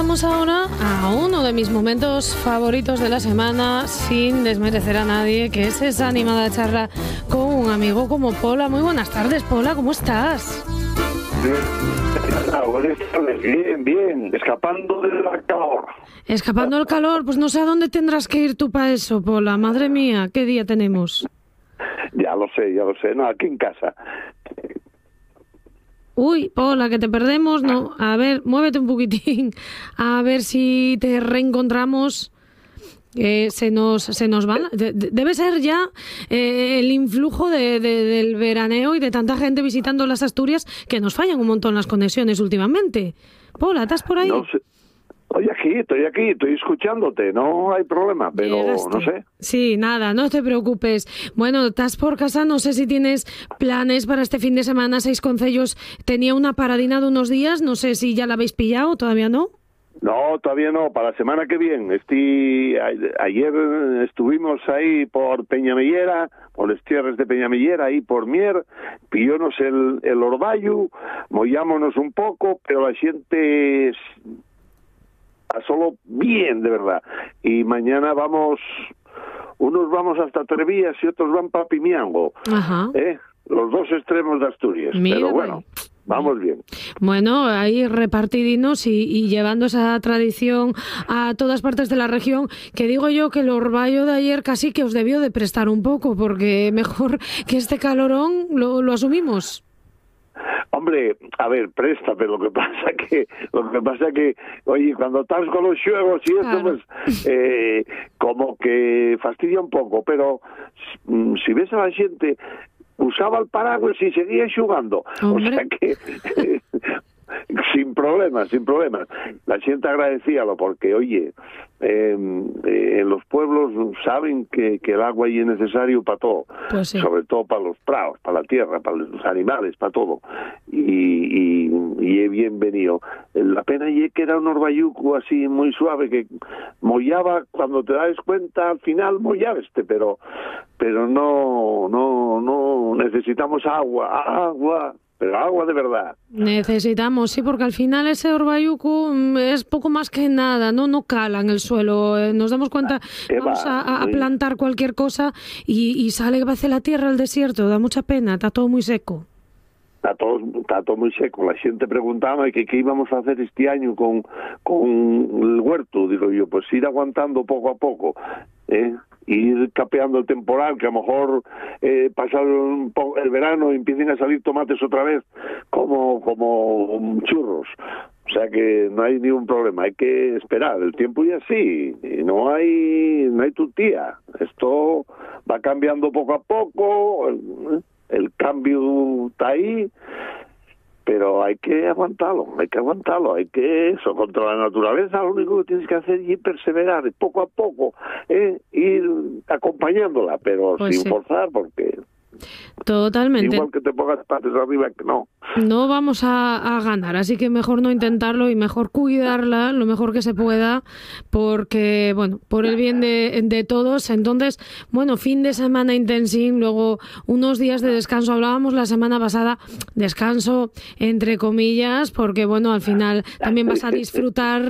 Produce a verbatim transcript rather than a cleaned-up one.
pasamos ahora a uno de mis momentos favoritos de la semana, sin desmerecer a nadie, que es esa animada charla con un amigo como Pola. Muy buenas tardes, Pola, ¿cómo estás? Bien, bien, escapando del calor. Escapando del calor, pues no sé a dónde tendrás que ir tú para eso, Pola. Madre mía, ¿qué día tenemos? Ya lo sé, ya lo sé. No, aquí en casa. Uy, Pola, que te perdemos, no. A ver, muévete un poquitín, a ver si te reencontramos. Eh, se nos se nos van. De, de, debe ser ya eh, el influjo de, de, del veraneo y de tanta gente visitando las Asturias que nos fallan un montón las conexiones últimamente. Pola, ¿estás por ahí? No sé. Estoy aquí, estoy aquí, estoy escuchándote, no hay problema, pero Llegaste. No sé. Sí, nada, no te preocupes. Bueno, estás por casa, no sé si tienes planes para este fin de semana. Seis Concellos tenía una paradina de unos días, no sé si ya la habéis pillado, ¿todavía no? No, todavía no, para la semana que viene. Estoy, ayer estuvimos ahí por Peñamellera, por las tierras de Peñamellera, ahí por Mier, pillónos el, el orvallo, mollámonos un poco, pero la gente solo bien, de verdad. Y mañana vamos, unos vamos hasta Trevías y otros van para Pimiango. Ajá. ¿Eh? Los dos extremos de Asturias. Mira, pero bueno, vamos bien. Bueno, ahí repartidinos y, y llevando esa tradición a todas partes de la región, que digo yo que el orvallo de ayer casi que os debió de prestar un poco, porque mejor que este calorón lo, lo asumimos. Hombre, a ver, presta, pero lo que pasa que, lo que pasa que, oye, cuando estás con los juegos y esto, claro. pues, eh, como que fastidia un poco, pero si ves a la gente, usaba el paraguas y seguía jugando. Hombre. O sea que, eh, sin problemas, sin problemas. La gente agradecíalo porque, oye, eh, eh, en los pueblos saben que, que el agua ahí es necesario para todo, pues sí. Sobre todo para los prados, para la tierra, para los animales, para todo. Y, y, y es bienvenido. La pena es que era un orvalluco así muy suave, que mollaba, cuando te das cuenta, al final mollaba este, pero, pero no, no, no, necesitamos agua, agua. Pero agua de verdad. Necesitamos, sí, porque al final ese orvalluco es poco más que nada, no no cala en el suelo. Nos damos cuenta, vamos a, a plantar cualquier cosa y, y sale hacia la tierra al desierto, da mucha pena, está todo muy seco. Está todo, está todo muy seco. La gente preguntaba que qué íbamos a hacer este año con, con el huerto. Digo yo, pues ir aguantando poco a poco, ¿eh? Ir capeando el temporal, que a lo mejor eh, pasado un poco el verano empiecen a salir tomates otra vez como como churros. O sea que no hay ningún problema, hay que esperar, el tiempo ya sí, y no hay no hay tutía. Esto va cambiando poco a poco, el, el cambio está ahí, pero hay que aguantarlo, hay que aguantarlo, hay que eso, contra la naturaleza lo único que tienes que hacer es perseverar, poco a poco, ¿eh? Ir acompañándola, pero pues sin sí. forzar, porque totalmente. Igual que te pongas patas arriba, que no. No vamos a, a ganar, así que mejor no intentarlo y mejor cuidarla lo mejor que se pueda, porque, bueno, por el bien de, de todos. Entonces, bueno, fin de semana intensín, luego unos días de descanso. Hablábamos la semana pasada, descanso entre comillas, porque, bueno, al final también vas a disfrutar